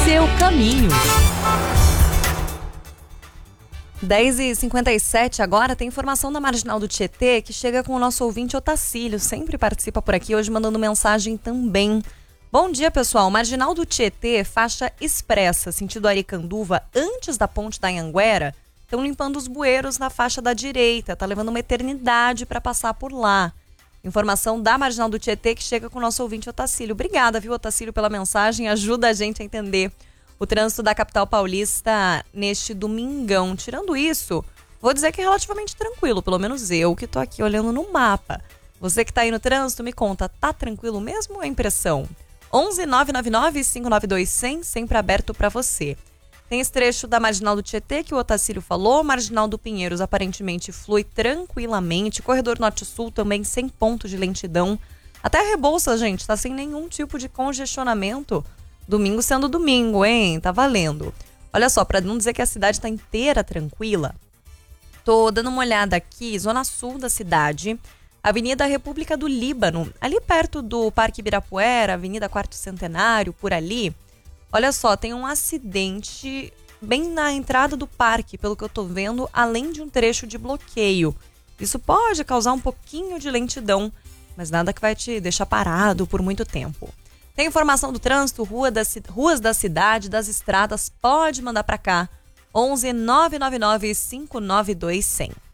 seu caminho. 10h57 agora, tem informação da Marginal do Tietê que chega com o nosso ouvinte Otacílio, sempre participa por aqui, hoje mandando mensagem também. Bom dia, pessoal. Marginal do Tietê, faixa expressa, sentido Aricanduva, antes da ponte da Anhanguera, estão limpando os bueiros na faixa da direita, tá levando uma eternidade para passar por lá. Informação da Marginal do Tietê que chega com o nosso ouvinte Otacílio. Obrigada, viu, Otacílio, pela mensagem, ajuda a gente a entender o trânsito da capital paulista neste domingão. Tirando isso, vou dizer que é relativamente tranquilo, pelo menos eu que tô aqui olhando no mapa. Você que tá aí no trânsito, me conta, tá tranquilo mesmo ou é impressão? 11-999-592-100, sempre aberto para você. Tem esse trecho da Marginal do Tietê que o Otacílio falou, Marginal do Pinheiros aparentemente flui tranquilamente, corredor norte-sul também sem ponto de lentidão. Até a Rebouças, gente, tá sem nenhum tipo de congestionamento. Domingo sendo domingo, hein? Tá valendo. Olha só, para não dizer que a cidade tá inteira tranquila, tô dando uma olhada aqui, zona sul da cidade, Avenida República do Líbano, ali perto do Parque Ibirapuera, Avenida Quarto Centenário, por ali. Olha só, tem um acidente bem na entrada do parque, pelo que eu tô vendo, além de um trecho de bloqueio. Isso pode causar um pouquinho de lentidão, mas nada que vai te deixar parado por muito tempo. Tem informação do trânsito, ruas da cidade, das estradas, pode mandar para cá. 11-999-592-100.